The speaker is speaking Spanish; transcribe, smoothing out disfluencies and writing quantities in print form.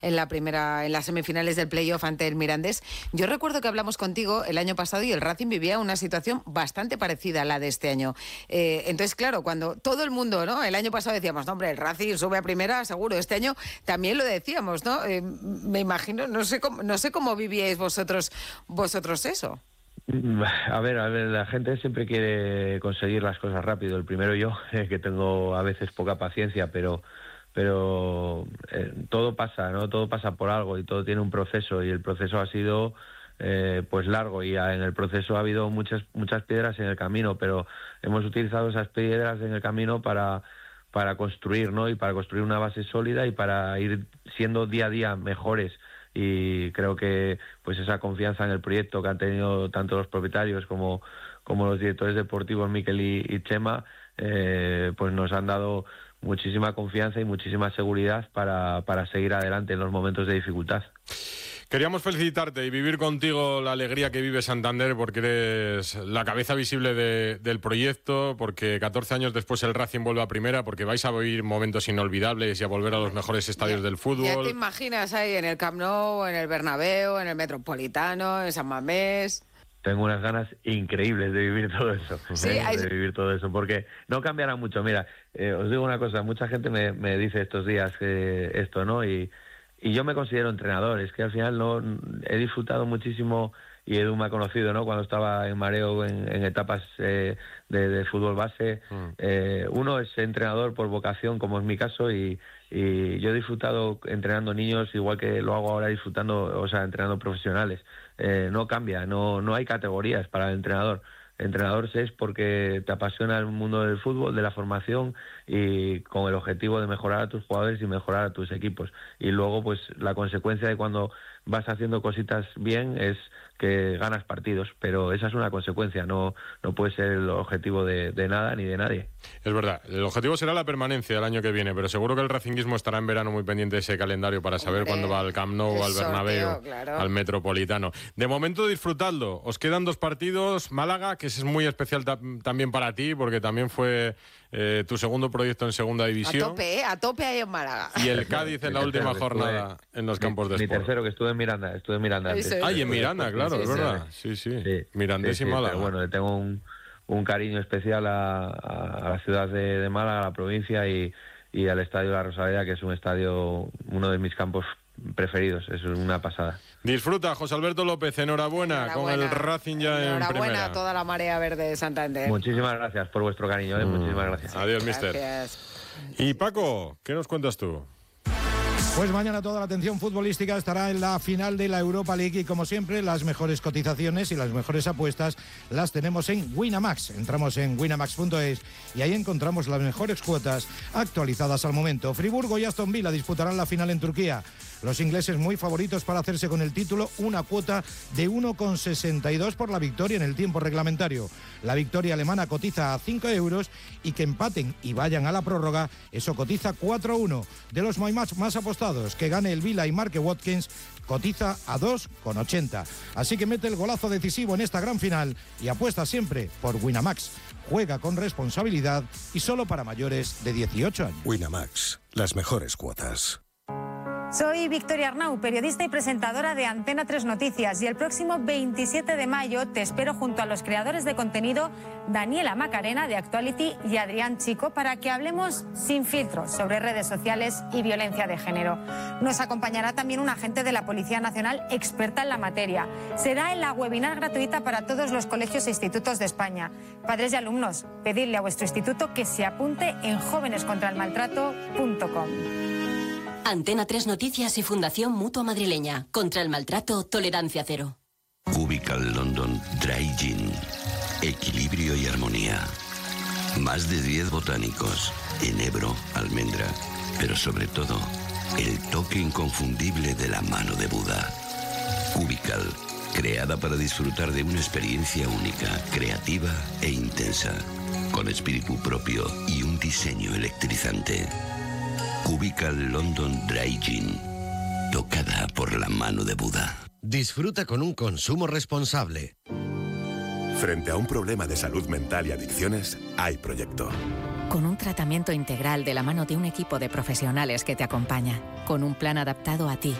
en las semifinales del playoff ante el Mirandés. Yo recuerdo que hablamos contigo el año pasado y el Racing vivía una situación bastante parecida a la de este año. Entonces, claro, cuando todo el mundo, ¿no? El año pasado decíamos, no, hombre, el Racing sube a primera, seguro. Este año también lo decíamos, ¿no? Me imagino, no sé cómo vivíais vosotros eso. A ver, la gente siempre quiere conseguir las cosas rápido. El primero yo, que tengo a veces poca paciencia, pero todo pasa, ¿no? Todo pasa por algo y todo tiene un proceso, y el proceso ha sido pues largo, y en el proceso ha habido muchas piedras en el camino, pero hemos utilizado esas piedras en el camino para construir, ¿no? Y para construir una base sólida y para ir siendo día a día mejores. Y creo que pues esa confianza en el proyecto que han tenido tanto los propietarios como los directores deportivos Mikel y Chema, pues nos han dado muchísima confianza y muchísima seguridad para seguir adelante en los momentos de dificultad. Queríamos felicitarte y vivir contigo la alegría que vive Santander, porque eres la cabeza visible del proyecto, porque 14 años después el Racing vuelve a primera, porque vais a vivir momentos inolvidables y a volver a los mejores estadios del fútbol. Ya te imaginas ahí en el Camp Nou, en el Bernabéu, en el Metropolitano, en San Mamés. Tengo unas ganas increíbles de vivir todo eso, sí, de vivir todo eso, porque no cambiará mucho. Mira, os digo una cosa, mucha gente me dice estos días esto, ¿no? Y yo me considero entrenador. Es que al final no he disfrutado muchísimo, y Edu me ha conocido, ¿no? Cuando estaba en Mareo en etapas de fútbol base. Uno es entrenador por vocación, como es mi caso, y yo he disfrutado entrenando niños igual que lo hago ahora entrenando profesionales. No cambia, no hay categorías para el entrenador. Entrenador es porque te apasiona el mundo del fútbol, de la formación, y con el objetivo de mejorar a tus jugadores y mejorar a tus equipos. Y luego, pues la consecuencia de cuando vas haciendo cositas bien es que ganas partidos, pero esa es una consecuencia, no puede ser el objetivo de nada ni de nadie. Es verdad, el objetivo será la permanencia el año que viene, pero seguro que el racinguismo estará en verano muy pendiente de ese calendario para saber cuándo va al Camp Nou, al Bernabéu, claro, al Metropolitano. De momento disfrutadlo, os quedan 2 partidos, Málaga, que es muy especial también para ti, porque también fue tu segundo proyecto en segunda división. A tope ahí en Málaga. Y el Cádiz en la última jornada en los campos de Sport. Mi tercero, que estuve en Miranda antes. Y en Miranda, claro, es verdad. Sí. Mirandés y Málaga. Pero bueno, le tengo un cariño especial a la ciudad de Málaga, a la provincia, y al Estadio de la Rosaleda, que es un estadio, uno de mis campos preferidos. Es una pasada. Disfruta, José Alberto López, enhorabuena con el Racing ya en primera. Enhorabuena a toda la marea verde de Santander. Muchísimas gracias por vuestro cariño, muchísimas gracias. Adiós, mister. Y Paco, ¿qué nos cuentas tú? Pues mañana toda la atención futbolística estará en la final de la Europa League, y como siempre las mejores cotizaciones y las mejores apuestas las tenemos en Winamax. Entramos en winamax.es y ahí encontramos las mejores cuotas actualizadas al momento. Friburgo y Aston Villa disputarán la final en Turquía. Los ingleses muy favoritos para hacerse con el título, una cuota de 1,62 por la victoria en el tiempo reglamentario. La victoria alemana cotiza a 5 euros, y que empaten y vayan a la prórroga, eso cotiza 4-1. De los más apostados, que gane el Villa y marque Watkins, cotiza a 2,80. Así que mete el golazo decisivo en esta gran final y apuesta siempre por Winamax. Juega con responsabilidad y solo para mayores de 18 años. Winamax, las mejores cuotas. Soy Victoria Arnau, periodista y presentadora de Antena 3 Noticias, y el próximo 27 de mayo te espero junto a los creadores de contenido Daniela Macarena de Actuality y Adrián Chico para que hablemos sin filtros sobre redes sociales y violencia de género. Nos acompañará también un agente de la Policía Nacional experta en la materia. Será en la webinar gratuita para todos los colegios e institutos de España. Padres y alumnos, pedidle a vuestro instituto que se apunte en jovenescontraelmaltrato.com. Antena 3 Noticias y Fundación Mutua Madrileña. Contra el maltrato, tolerancia cero. Cubical London Dry Gin. Equilibrio y armonía. Más de 10 botánicos. Enebro, almendra. Pero sobre todo, el toque inconfundible de la mano de Buda. Cubical. Creada para disfrutar de una experiencia única, creativa e intensa. Con espíritu propio y un diseño electrizante. Cubical London Dry Gin, tocada por la mano de Buda. Disfruta con un consumo responsable. Frente a un problema de salud mental y adicciones, hay proyecto. Con un tratamiento integral de la mano de un equipo de profesionales que te acompaña. Con un plan adaptado a ti.